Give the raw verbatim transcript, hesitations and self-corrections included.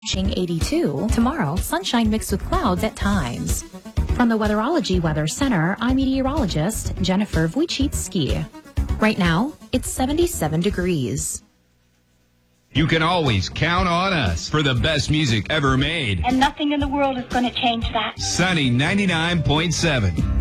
eighty-two. Tomorrow, sunshine mixed with clouds at times. From the Weatherology Weather Center, I'm meteorologist Jennifer Wojcicki. Right now, it's seventy-seven degrees. You can always count on us for the best music ever made. And nothing in the world is going to change that. Sunny ninety-nine point seven.